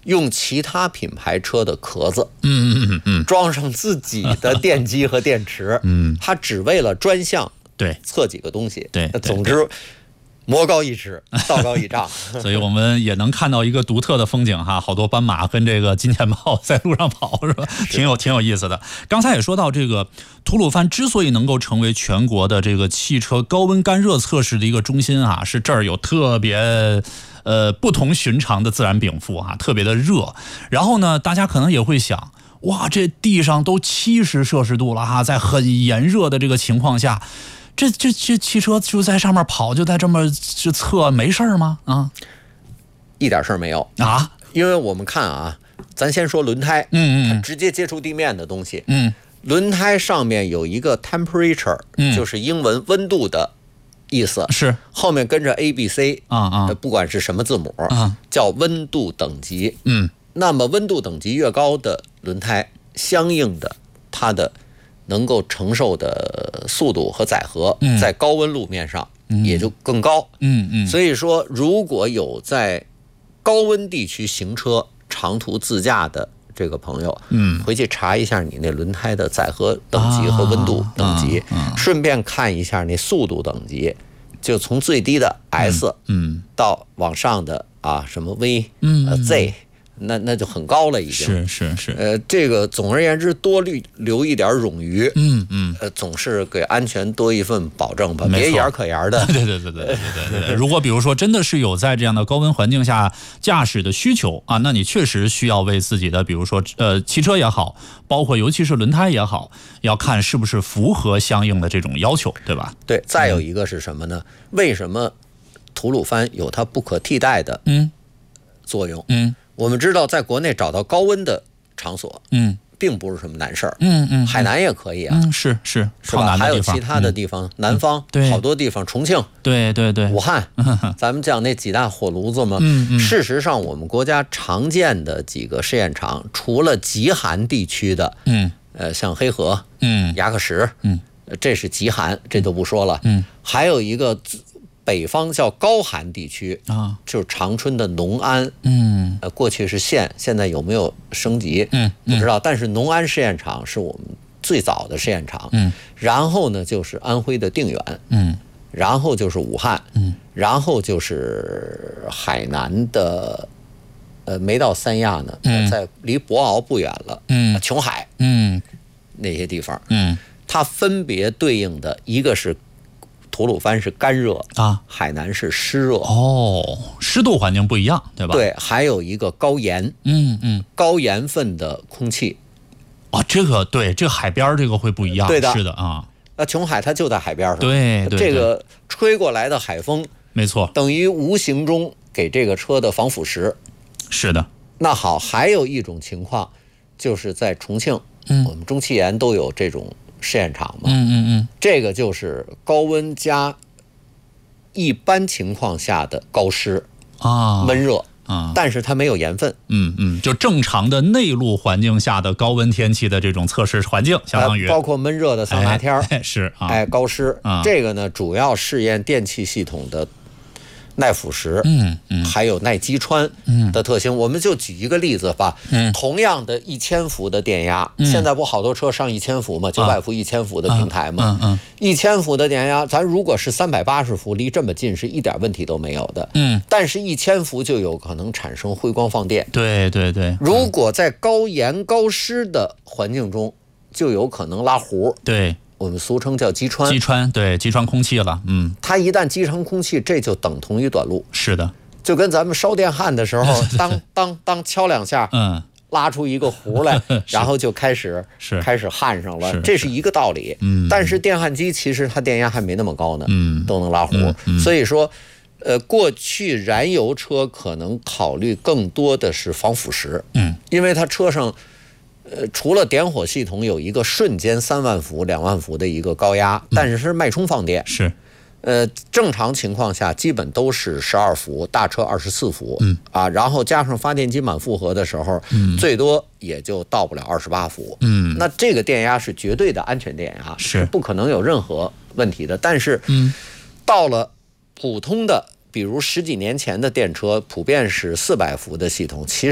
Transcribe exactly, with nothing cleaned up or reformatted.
用其他品牌车的壳子， 嗯嗯嗯嗯， 装上自己的电机和电池， 嗯， 它只为了专项对测几个东西， 对， 总之。魔高一尺，道高一丈， 所以我们也能看到一个独特的风景哈，好多斑马跟这个金钱豹在路上跑是吧？挺有挺有意思的。刚才也说到这个吐鲁番之所以能够成为全国的这个汽车高温干热测试的一个中心啊，是这儿有特别呃不同寻常的自然禀赋哈，特别的热。然后呢，大家可能也会想，哇，这地上都七十摄氏度了哈，在很炎热的这个情况下。这这这汽车就在上面跑，就在这么就测，没事吗？啊， 一点事儿没有啊！ 因为我们看啊，咱先说轮胎， 嗯嗯，直接接触地面的东西， 嗯， 轮胎上面有一个 temperature，嗯，就是英文温度的意思， 是后面跟着 A B C， 啊啊， 不管是什么字母啊， 叫温度等级， 嗯， 那么温度等级越高的轮胎，相应的它的能够承受的速度和载荷，在高温路面上也就更高。 嗯嗯， 所以说，如果有在高温地区行车、长途自驾的这个朋友，嗯，回去查一下你那轮胎的载荷等级和温度等级，顺便看一下那速度等级，就从最低的 S， 嗯，到往上的啊什么 V， 呃 Z。那那就很高了，已经是是是， 呃，这个总而言之，多留留一点冗余， 嗯嗯， 呃，总是给安全多一份保证吧，别言可言的。 对对对对对对对。如果比如说真的是有在这样的高温环境下驾驶的需求啊，那你确实需要为自己的，比如说呃汽车也好，包括尤其是轮胎也好，要看是不是符合相应的这种要求，对吧？ 对，再有一个是什么呢？嗯、为什么吐鲁番有它不可替代的嗯作用？嗯。嗯我们知道，在国内找到高温的场所，嗯，并不是什么难事儿，嗯嗯，海南也可以啊， 嗯是是， 是吧？还有其他的地方，南方对好多地方，重庆， 对对对， 武汉，咱们讲那几大火炉子嘛，嗯嗯。事实上，我们国家常见的几个试验场，除了极寒地区的，嗯，呃，像黑河，嗯，牙克石，嗯，这是极寒，这都不说了，嗯，还有一个。北方叫高寒地区啊，就是长春的农安，嗯，呃，过去是县，现在有没有升级？嗯，不知道。但是农安试验场是我们最早的试验场，嗯，然后呢就是安徽的定远，嗯，然后就是武汉，嗯，然后就是海南的，呃，没到三亚呢，嗯、在离博鳌不远了，嗯，琼海，嗯，那些地方，嗯，它分别对应的一个是。吐鲁番是干热啊，海南是湿热哦，湿度环境不一样，对吧？ 对，还有一个高盐，嗯嗯，高盐分的空气， 哦，这个对，这个海边这个会不一样， 对的， 是的啊。 那琼海它就在海边上， 对对， 这个吹过来的海风， 没错， 等于无形中给这个车的防腐蚀。 是的。 那好，还有一种情况，就是在重庆，嗯，我们中汽研都有这种。试验场嘛，嗯嗯嗯，这个就是高温加一般情况下的高湿啊，闷热啊，但是它没有盐分， 嗯嗯，就正常的内陆环境下的高温天气的这种测试环境，相当于、 呃、包括闷热的桑拿天、 哎、是啊， 哎高湿、啊，这个呢主要试验电气系统的。耐腐蚀，嗯嗯，还有耐击穿的特性、嗯，我们就举一个例子吧。嗯，同样的一千伏的电压、嗯，现在不好多车上一千伏嘛，九百伏、一千伏的平台嘛。嗯嗯，一千伏的电压，咱如果是三百八十伏，离这么近是一点问题都没有的。嗯，但是一千伏就有可能产生辉光放电。 对对对， 如果在高盐高湿的环境中，就有可能拉糊。 对。 我们俗称叫击穿， 击穿对，击穿空气了，嗯， 它一旦击穿空气，这就等同于短路。 是的， 就跟咱们烧电焊的时候，当当当敲两下，嗯，拉出一个弧来，然后就开始是开始焊上了，这是一个道理。嗯，但是电焊机其实它电压还没那么高呢，嗯，都能拉糊。嗯嗯、所以说，呃，过去燃油车可能考虑更多的是防腐蚀，嗯，因为它车上。呃，除了点火系统有一个瞬间三万伏、两万伏的一个高压，但是是脉冲放电， 是， 呃，正常情况下基本都是十二伏，大车二十四伏，嗯啊，然后加上发电机满负荷的时候，嗯，最多也就到不了二十八伏，嗯，那这个电压是绝对的安全电压， 是不可能有任何问题的。但是，嗯，到了普通的，比如十几年前的电车，普遍是四百伏的系统，其实。